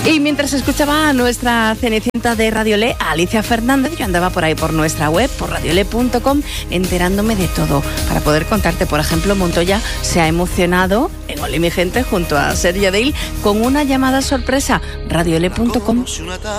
Y mientras escuchaba a nuestra cenicienta de Radiolé, a Alicia Fernández, yo andaba por ahí por nuestra web, por radiolé.com, enterándome de todo, para poder contarte. Por ejemplo, Montoya se ha emocionado en Oli mi gente junto a Sergio Dale con una llamada sorpresa. Radiolé.com.